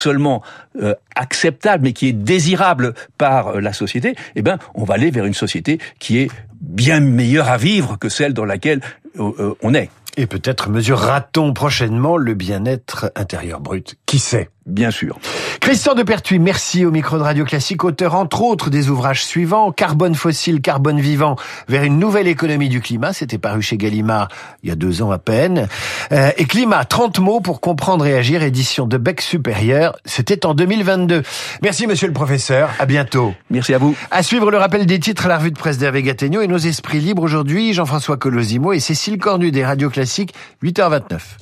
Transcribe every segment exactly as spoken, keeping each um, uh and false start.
seulement euh, acceptable, mais qui est désirable par euh, la société, eh ben, on va aller vers une société qui est bien meilleure à vivre que celle dans laquelle euh, on est. Et peut-être mesurera-t-on prochainement le bien-être intérieur brut. Qui sait ? Bien sûr. Christian Depertuis, merci au micro de Radio Classique, auteur entre autres des ouvrages suivants, Carbone fossile, carbone vivant, vers une nouvelle économie du climat, c'était paru chez Gallimard il y a deux ans à peine, euh, et Climat, trente mots pour comprendre et agir, édition de Bec Supérieur, c'était en deux mille vingt-deux. Merci monsieur le professeur, à bientôt. Merci à vous. À suivre le rappel des titres à la revue de presse d'Hervé Gattegno et nos esprits libres aujourd'hui, Jean-François Colosimo et Cécile Cornu des Radio Classique, huit heures vingt-neuf.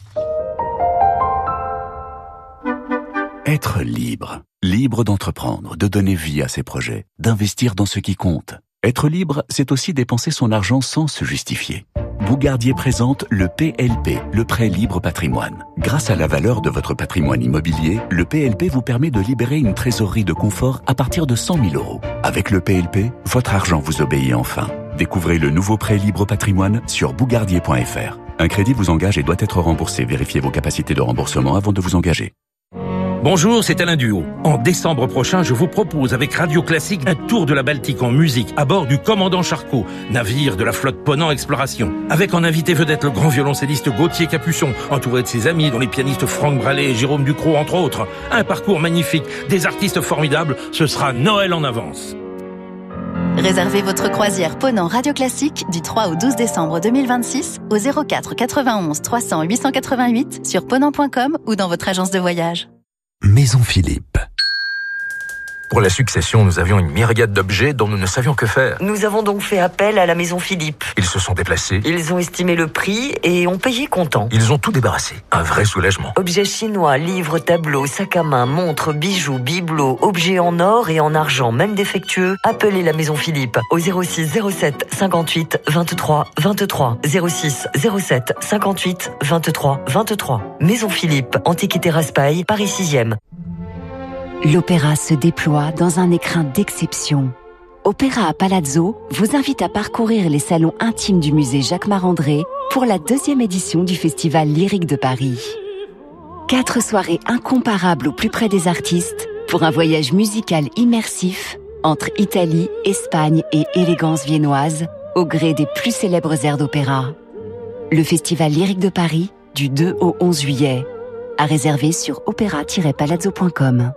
Être libre. Libre d'entreprendre, de donner vie à ses projets, d'investir dans ce qui compte. Être libre, c'est aussi dépenser son argent sans se justifier. Bougardier présente le P L P, le prêt libre patrimoine. Grâce à la valeur de votre patrimoine immobilier, le P L P vous permet de libérer une trésorerie de confort à partir de cent mille euros. Avec le P L P, votre argent vous obéit enfin. Découvrez le nouveau prêt libre patrimoine sur bougardier point f r. Un crédit vous engage et doit être remboursé. Vérifiez vos capacités de remboursement avant de vous engager. Bonjour, c'est Alain Duhaut. En décembre prochain, je vous propose avec Radio Classique un tour de la Baltique en musique à bord du Commandant Charcot, navire de la flotte Ponant Exploration. Avec en invité vedette le grand violoncelliste Gauthier Capuçon, entouré de ses amis dont les pianistes Franck Brallet et Jérôme Ducrot entre autres. Un parcours magnifique, des artistes formidables, ce sera Noël en avance. Réservez votre croisière Ponant Radio Classique du trois au douze décembre deux mille vingt-six au zéro quatre quatre-vingt-onze trois cents huit cent quatre-vingt-huit sur ponant point com ou dans votre agence de voyage. Maison Philippe. Pour la succession, nous avions une myriade d'objets dont nous ne savions que faire. Nous avons donc fait appel à la Maison Philippe. Ils se sont déplacés. Ils ont estimé le prix et ont payé comptant. Ils ont tout débarrassé. Un vrai soulagement. Objets chinois, livres, tableaux, sacs à main, montres, bijoux, bibelots, objets en or et en argent, même défectueux. Appelez la Maison Philippe au zéro six zéro sept cinquante-huit vingt-trois vingt-trois. zéro six zéro sept cinquante-huit vingt-trois vingt-trois. Maison Philippe, Antiquité Raspail, Paris sixième. L'opéra se déploie dans un écrin d'exception. Opéra à Palazzo vous invite à parcourir les salons intimes du musée Jacques-Marandré pour la deuxième édition du Festival lyrique de Paris. Quatre soirées incomparables au plus près des artistes pour un voyage musical immersif entre Italie, Espagne et élégance viennoise au gré des plus célèbres airs d'opéra. Le Festival lyrique de Paris du deux au onze juillet. À réserver sur opéra tiret palazzo point com.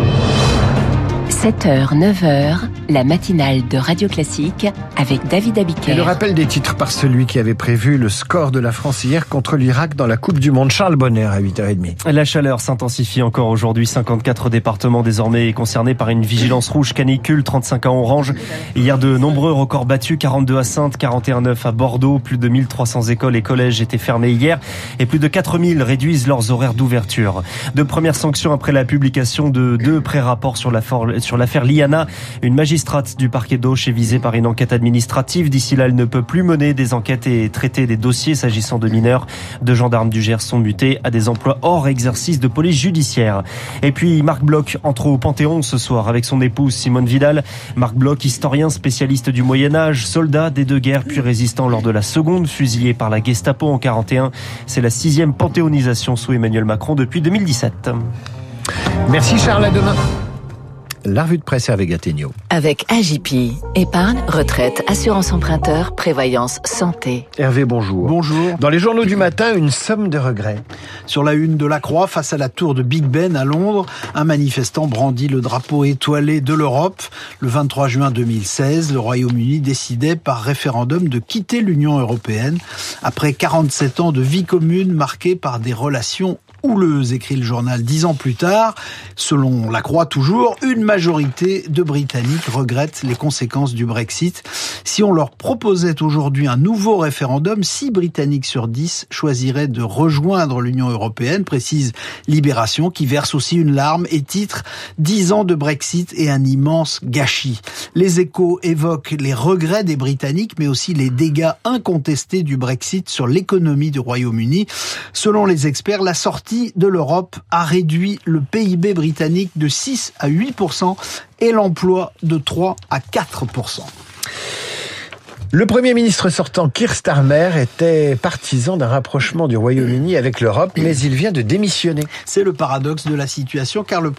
sept heures, neuf heures, la matinale de Radio Classique avec David Abiker. Et le rappel des titres par celui qui avait prévu le score de la France hier contre l'Irak dans la Coupe du Monde, Charles Bonner à huit heures trente. La chaleur s'intensifie encore aujourd'hui. cinquante-quatre départements désormais concernés par une vigilance rouge canicule, trente-cinq en orange. Hier, de nombreux records battus, quarante-deux à Saintes, quarante et un neuf à Bordeaux. Plus de mille trois cents écoles et collèges étaient fermés hier et plus de quatre mille réduisent leurs horaires d'ouverture. De premières sanctions après la publication de deux pré-rapports sur la for- sur l'affaire Liana. Une magistrate du parquet d'Auch est visée par une enquête administrative. D'ici là, elle ne peut plus mener des enquêtes et traiter des dossiers s'agissant de mineurs. Deux gendarmes du Gers sont mutés à des emplois hors exercice de police judiciaire. Et puis, Marc Bloch entre au Panthéon ce soir avec son épouse Simone Vidal. Marc Bloch, historien spécialiste du Moyen-Âge, soldat des deux guerres puis résistant lors de la seconde, fusillé par la Gestapo en quarante et un. C'est la sixième panthéonisation sous Emmanuel Macron depuis deux mille dix-sept. Merci Charles, à demain. La revue de presse avec Gattegno. Avec A J P, épargne, retraite, assurance emprunteur, prévoyance, santé. Hervé, bonjour. Bonjour. Dans les journaux du matin, une somme de regrets. Sur la une de la Croix, face à la tour de Big Ben à Londres, un manifestant brandit le drapeau étoilé de l'Europe. Le vingt-trois juin deux mille seize, le Royaume-Uni décidait par référendum de quitter l'Union européenne après quarante-sept ans de vie commune marquée par des relations houleuse, écrit le journal dix ans plus tard. Selon la Croix toujours, une majorité de Britanniques regrette les conséquences du Brexit. Si on leur proposait aujourd'hui un nouveau référendum, six Britanniques sur dix choisiraient de rejoindre l'Union européenne, précise Libération, qui verse aussi une larme et titre « dix ans de Brexit et un immense gâchis ». Les Échos évoquent les regrets des Britanniques, mais aussi les dégâts incontestés du Brexit sur l'économie du Royaume-Uni. Selon les experts, la sortie de l'Europe a réduit le P I B britannique de six à huit pour cent et l'emploi de trois à quatre pour cent. Le Premier ministre sortant Keir Starmer était partisan d'un rapprochement du Royaume-Uni avec l'Europe, mais il vient de démissionner. C'est le paradoxe de la situation, car le